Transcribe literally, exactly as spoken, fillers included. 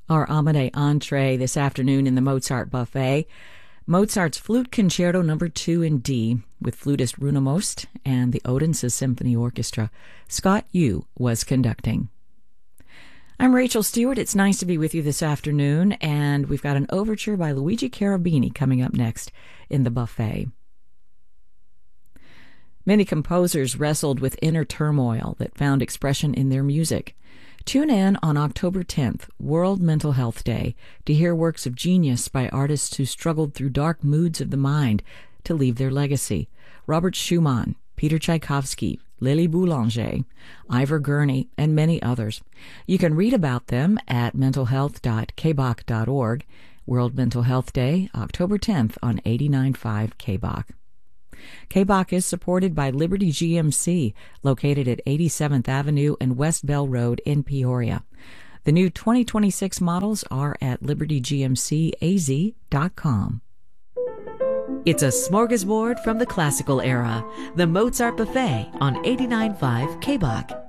Our Amade entree this afternoon in the Mozart Buffet, Mozart's Flute Concerto Number two in D, with flutist Runa Most and the Odense Symphony Orchestra. Scott Yu was conducting. I'm Rachel Stewart. It's nice to be with you this afternoon, and we've got an overture by Luigi Cherubini coming up next in the buffet. Many composers wrestled with inner turmoil that found expression in their music. Tune in on October tenth, World Mental Health Day, to hear works of genius by artists who struggled through dark moods of the mind to leave their legacy. Robert Schumann, Peter Tchaikovsky, Lily Boulanger, Ivor Gurney, and many others. You can read about them at mental health dot k b o c dot org. World Mental Health Day, October tenth on eighty-nine point five K B O C. K B O C is supported by Liberty G M C, located at eighty-seventh Avenue and West Bell Road in Peoria. The new twenty twenty-six models are at liberty g m c a z dot com. It's a smorgasbord from the classical era, the Mozart Buffet on eighty-nine point five K B O C.